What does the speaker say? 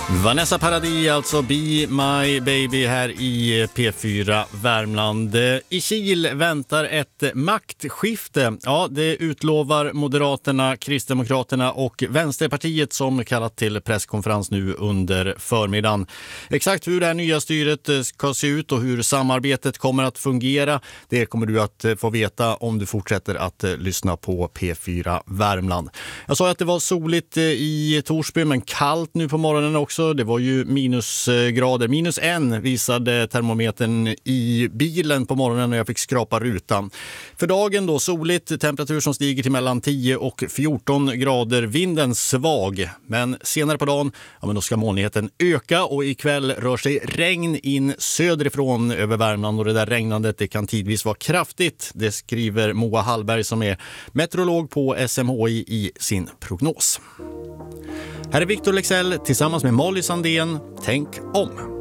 Vanessa Paradis, alltså Be My Baby här i P4 Värmland. I Kil väntar ett maktskifte. Ja, det utlovar Moderaterna, Kristdemokraterna och Vänsterpartiet som kallat till presskonferens nu under förmiddagen. Exakt hur det här nya styret ska se ut och hur samarbetet kommer att fungera, det kommer du att få veta om du fortsätter att lyssna på P4 Värmland. Jag sa att det var soligt i Torsby men kallt nu på morgonen också. Det var ju minusgrader. -1 visade termometern i bilen på morgonen när jag fick skrapa rutan. För dagen då soligt, temperatur som stiger till mellan 10 och 14 grader. Vinden svag. Men senare på dagen, ja, men då ska molnigheten öka och ikväll rör sig regn in söderifrån över Värmland. Och det där regnandet, det kan tidvis vara kraftigt. Det skriver Moa Hallberg som är meteorolog på SMHI i sin prognos. Här är Victor Lexell tillsammans med Molly Sandén. Tänk om.